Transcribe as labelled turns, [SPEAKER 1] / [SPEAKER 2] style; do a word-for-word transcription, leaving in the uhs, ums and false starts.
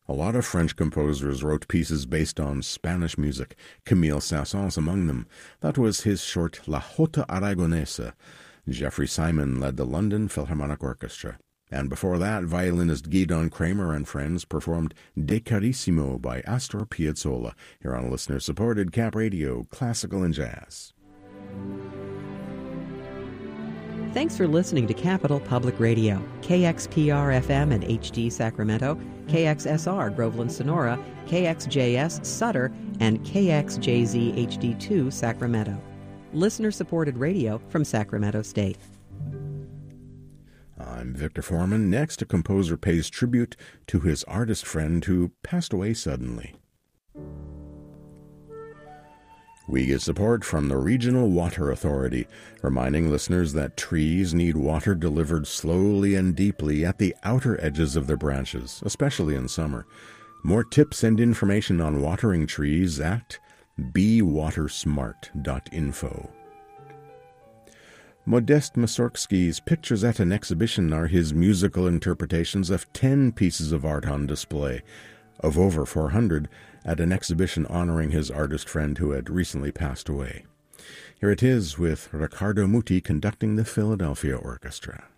[SPEAKER 1] A lot of French composers wrote pieces based on Spanish music, Camille Saint-Saëns among them. That was his short La Jota Aragonesa. Jeffrey Simon led the London Philharmonic Orchestra. And before that, violinist Gidon Kramer and friends performed De Carissimo by Astor Piazzolla, here on listener-supported Cap Radio, Classical and Jazz.
[SPEAKER 2] Thanks for listening to Capital Public Radio, K X P R F M and H D Sacramento, K X S R Groveland Sonora, K X J S Sutter, and K X J Z H D two Sacramento. Listener-supported radio from Sacramento State.
[SPEAKER 1] I'm Victor Foreman. Next, a composer pays tribute to his artist friend who passed away suddenly. We get support from the Regional Water Authority, reminding listeners that trees need water delivered slowly and deeply at the outer edges of their branches, especially in summer. More tips and information on watering trees at be water smart dot info. Modest Mussorgsky's pictures at an exhibition are his musical interpretations of ten pieces of art on display, of over four hundred, at an exhibition honoring his artist friend who had recently passed away. Here it is with Riccardo Muti conducting the Philadelphia Orchestra.